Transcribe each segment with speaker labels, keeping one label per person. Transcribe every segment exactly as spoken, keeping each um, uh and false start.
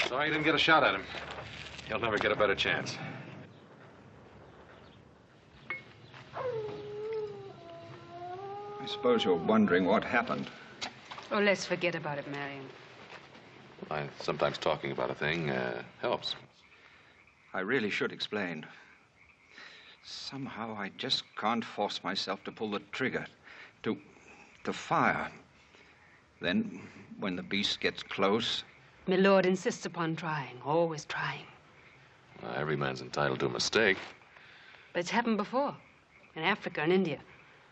Speaker 1: Sorry you didn't get a shot at him. He'll never get a better chance.
Speaker 2: I suppose you're wondering what happened.
Speaker 3: Oh, let's forget about it, Marion.
Speaker 1: I, sometimes talking about a thing uh, helps.
Speaker 2: I really should explain. Somehow I just can't force myself to pull the trigger, to, to fire. Then, when the beast gets close...
Speaker 3: My lord insists upon trying, always trying.
Speaker 1: Well, every man's entitled to a mistake.
Speaker 3: But it's happened before, in Africa and India.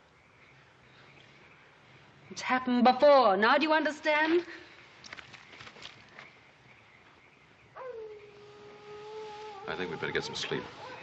Speaker 3: It's happened before. Now do you understand?
Speaker 1: I think we'd better get some sleep.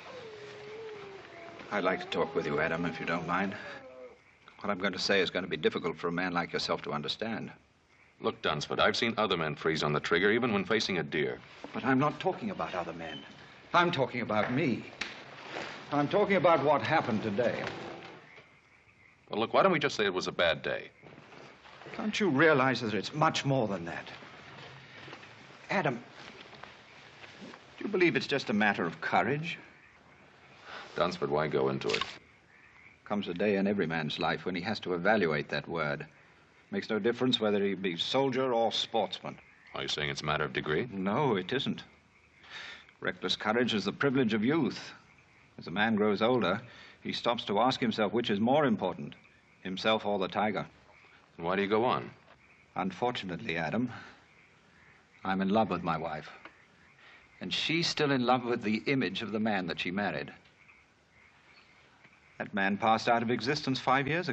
Speaker 2: I'd like to talk with you, Adam, if you don't mind. What I'm going to say is going to be difficult for a man like yourself to understand.
Speaker 1: Look, Dunsford, I've seen other men freeze on the trigger, even when facing a deer.
Speaker 2: But I'm not talking about other men. I'm talking about me. I'm talking about what happened today.
Speaker 1: Well, look, why don't we just say it was a bad day?
Speaker 2: Can't you realize that it's much more than that? Adam, do you believe it's just a matter of courage?
Speaker 1: Dunsford, why go into it?
Speaker 2: Comes a day in every man's life when he has to evaluate that word. Makes no difference whether he be soldier or sportsman.
Speaker 1: Are you saying it's a matter of degree?
Speaker 2: No, it isn't. Reckless courage is the privilege of youth. As a man grows older, he stops to ask himself which is more important, himself or the tiger.
Speaker 1: And why do you go on?
Speaker 2: Unfortunately, Adam, I'm in love with my wife. And she's still in love with the image of the man that she married. That man passed out of existence five years ago.